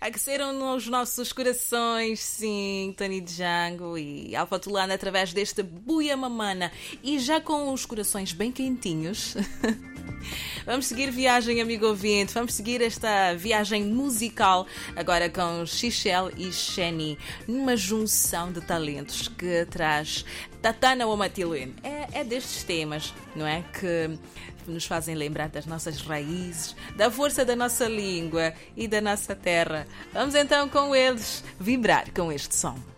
Aqueceram os nossos corações, sim, Tony Django e Alfa Tulana através deste Buia Mamana. E já com os corações bem quentinhos, vamos seguir viagem, amigo ouvinte. Vamos seguir esta viagem musical agora com Xichelle e Sheni, numa junção de talentos que traz Tatana Wamatilwin. É destes temas, não é? Que nos fazem lembrar das nossas raízes, da força da nossa língua e da nossa terra. Vamos então com eles vibrar com este som.